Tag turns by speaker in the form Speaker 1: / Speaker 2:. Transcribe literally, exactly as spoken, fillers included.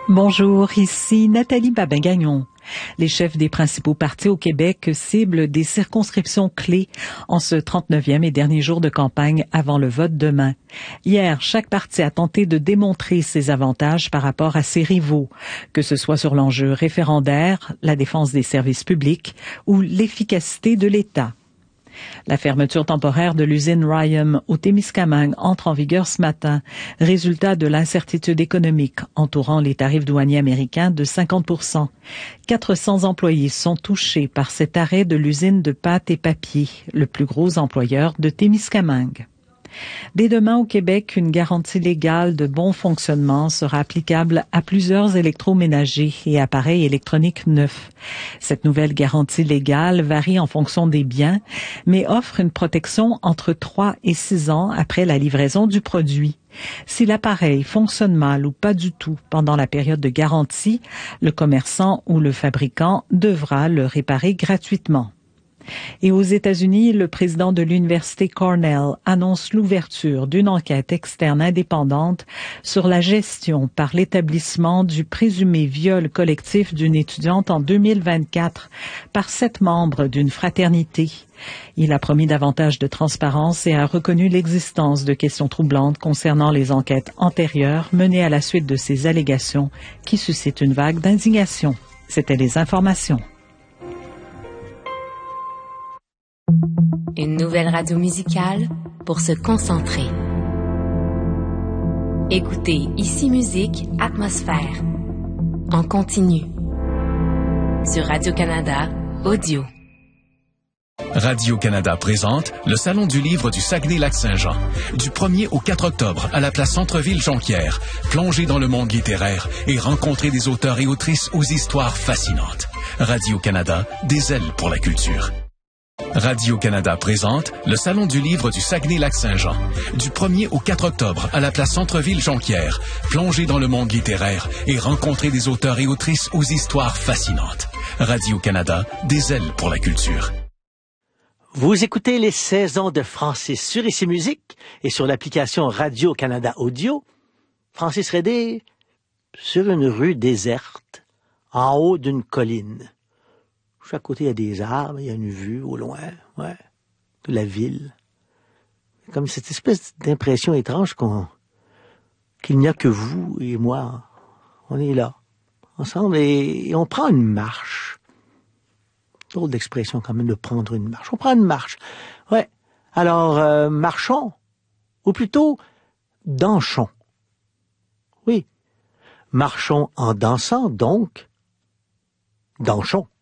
Speaker 1: Bonjour, ici Nathalie Babin-Gagnon. Les chefs des principaux partis au Québec ciblent des circonscriptions clés en ce trente-neuvième et dernier jour de campagne avant le vote demain. Hier, chaque parti a tenté de démontrer ses avantages par rapport à ses rivaux, que ce soit sur l'enjeu référendaire, la défense des services publics ou l'efficacité de l'État. La fermeture temporaire de l'usine Rayonier au Témiscamingue entre en vigueur ce matin, résultat de l'incertitude économique entourant les tarifs douaniers américains de cinquante pour cent. quatre cents employés sont touchés par cet arrêt de l'usine de pâte et papier, le plus gros employeur de Témiscamingue. Dès demain au Québec, une garantie légale de bon fonctionnement sera applicable à plusieurs électroménagers et appareils électroniques neufs. Cette nouvelle garantie légale varie en fonction des biens, mais offre une protection entre trois et six ans après la livraison du produit. Si l'appareil fonctionne mal ou pas du tout pendant la période de garantie, le commerçant ou le fabricant devra le réparer gratuitement. Et aux États-Unis, le président de l'Université Cornell annonce l'ouverture d'une enquête externe indépendante sur la gestion par l'établissement du présumé viol collectif d'une étudiante en deux mille vingt-quatre par sept membres d'une fraternité. Il a promis davantage de transparence et a reconnu l'existence de questions troublantes concernant les enquêtes antérieures menées à la suite de ces allégations qui suscitent une vague d'indignation. C'étaient les informations.
Speaker 2: Une nouvelle radio musicale pour se concentrer. Écoutez Ici Musique Atmosphère en continu sur Radio-Canada Audio.
Speaker 3: Radio-Canada présente le Salon du livre du Saguenay-Lac-Saint-Jean. Du premier au quatre octobre à la place Centre-Ville Jonquière. Plongez dans le monde littéraire et rencontrez des auteurs et autrices aux histoires fascinantes. Radio-Canada, des ailes pour la culture. Radio-Canada présente le Salon du livre du Saguenay-Lac-Saint-Jean. Du premier au quatre octobre à la place Centre-Ville Jonquière. Plongez dans le monde littéraire et rencontrez des auteurs et autrices aux histoires fascinantes. Radio-Canada, des ailes pour la culture.
Speaker 4: Vous écoutez les saisons de Francis sur Ici Musique et sur l'application Radio-Canada Audio. Francis Redé sur une rue déserte, en haut d'une colline. Chaque côté, il y a des arbres, il y a une vue au loin, ouais, de la ville. Comme cette espèce d'impression étrange qu'on, qu'il n'y a que vous et moi. On est là, ensemble, et, et on prend une marche. Drôle d'expression quand même de prendre une marche. On prend une marche. Ouais. Alors, euh, marchons, ou plutôt, dansons. Oui. Marchons en dansant, donc, dansons.